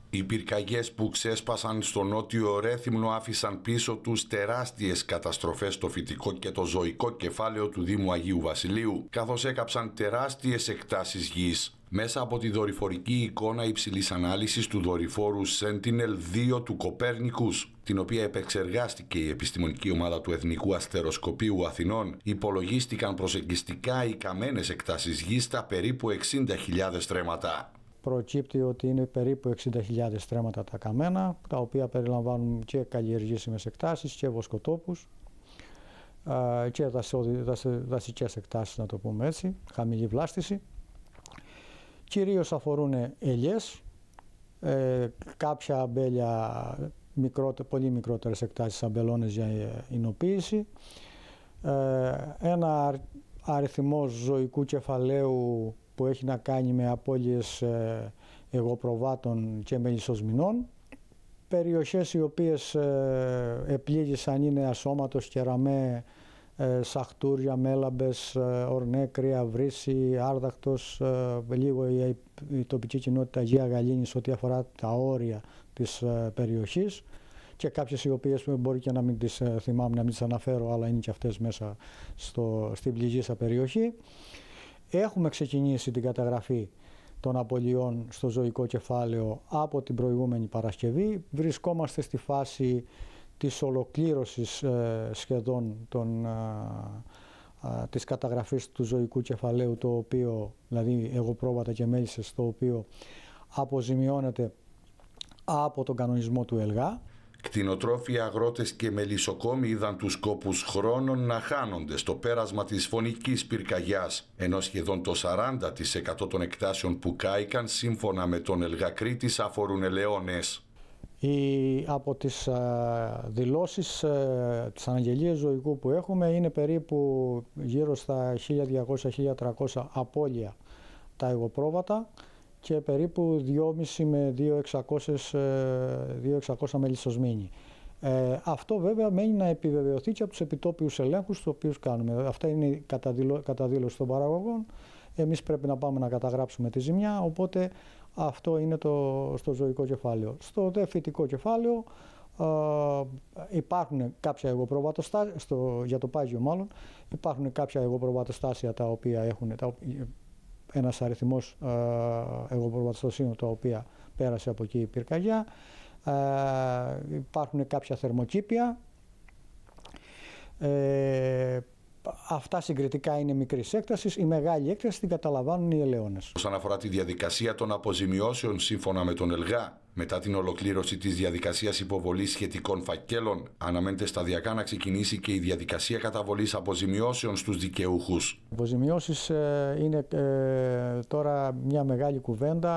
Οι πυρκαγιές που ξέσπασαν στο νότιο Ρέθυμνο άφησαν πίσω τους τεράστιες καταστροφές στο φυτικό και το ζωικό κεφάλαιο του Δήμου Αγίου Βασιλείου, καθώς έκαψαν τεράστιες εκτάσεις γης. Μέσα από τη δορυφορική εικόνα υψηλής ανάλυσης του δορυφόρου Sentinel-2 του Κοπέρνικους, την οποία επεξεργάστηκε η επιστημονική ομάδα του Εθνικού Αστεροσκοπείου Αθηνών, υπολογίστηκαν προσεγγιστικά οι καμένες εκτάσεις γης στα περίπου 60.000 στρέμματα. Προκύπτει ότι είναι περίπου 60.000 στρέμματα τα καμένα, τα οποία περιλαμβάνουν και καλλιεργήσιμες εκτάσεις και βοσκοτόπους και δασικές εκτάσεις, να το πούμε έτσι, χαμηλή βλάστηση. Κυρίως αφορούν ελιές, κάποια αμπέλια, πολύ μικρότερες εκτάσεις αμπελώνες για εινοποίηση, ένα αριθμό ζωικού κεφαλαίου που έχει να κάνει με απώλειες εγωπροβάτων και μελισσοσμηνών. Περιοχές οι οποίες επλήγησαν είναι ασώματος, κεραμέ, σαχτούρια, μέλαμπες, ορνέ, κρύα, βρύση, άρδακτος, λίγο η τοπική κοινότητα Αγία Γαλήνης ό,τι αφορά τα όρια της περιοχής, και κάποιες οι οποίες μπορεί και να μην τις θυμάμαι, να μην τις αναφέρω, αλλά είναι και αυτές μέσα στην πληγήσα περιοχή. Έχουμε ξεκινήσει την καταγραφή των απολειών στο ζωικό κεφάλαιο από την προηγούμενη Παρασκευή. Βρισκόμαστε στη φάση της ολοκλήρωσης σχεδόν της καταγραφής του ζωικού κεφαλαίου, το οποίο, δηλαδή εγωπρόβατα και μέλισσες, το οποίο αποζημιώνεται από τον κανονισμό του ΕΛΓΑ. Κτηνοτρόφοι, αγρότες και μελισσοκόμοι είδαν τους κόπους χρόνων να χάνονται στο πέρασμα της φωνικής πυρκαγιάς, ενώ σχεδόν το 40% των εκτάσεων που κάηκαν, σύμφωνα με τον ΕΛΓΑ Κρήτης, αφορούν ελαιώνες. Από τις δηλώσεις, τις αναγγελίες ζωικού που έχουμε, είναι περίπου γύρω στα 1.200-1.300 απώλεια τα εγωπρόβατα και περίπου 2.500 με 2.600 μελισσοσμήνοι. Αυτό βέβαια μένει να επιβεβαιωθεί και από τους επιτόπιους ελέγχους τους οποίους κάνουμε. Αυτά είναι κατά δήλωση των παραγωγών. Εμείς πρέπει να πάμε να καταγράψουμε τη ζημιά, οπότε αυτό είναι στο ζωικό κεφάλαιο. Στο δε φυτικό κεφάλαιο υπάρχουν κάποια εγωπροβατοστάσια, για το πάγιο μάλλον, υπάρχουν κάποια εγωπροβατοστάσια τα οποία έχουν ένας αριθμός εγωπροβατοστασίων τα οποία πέρασε από εκεί η πυρκαγιά. Υπάρχουν κάποια θερμοκήπια. Αυτά συγκριτικά είναι μικρής έκτασης. Η μεγάλη έκταση την καταλαμβάνουν οι ελαιώνες. Όσον αφορά τη διαδικασία των αποζημιώσεων, σύμφωνα με τον ΕΛΓΑ, μετά την ολοκλήρωση της διαδικασίας υποβολής σχετικών φακέλων, αναμένεται σταδιακά να ξεκινήσει και η διαδικασία καταβολής αποζημιώσεων στους δικαιούχους. Οι αποζημιώσεις είναι τώρα μια μεγάλη κουβέντα.